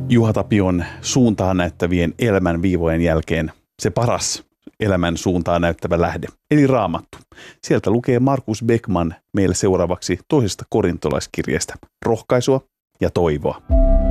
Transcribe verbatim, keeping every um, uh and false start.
Juha Tapion suuntaan näyttävien elämän viivojen jälkeen se paras elämän suuntaan näyttävä lähde, eli Raamattu. Sieltä lukee Markus Beckmann meille seuraavaksi toisesta korintolaiskirjeestä rohkaisua ja toivoa.